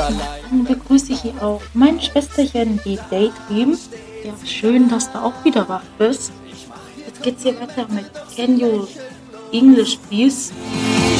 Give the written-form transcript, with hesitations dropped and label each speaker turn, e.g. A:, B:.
A: Ja, dann begrüße ich hier auch mein Schwesterchen, die Daydream. Ja, schön, dass du auch wieder wach bist. Jetzt geht's hier weiter mit Can You English Please?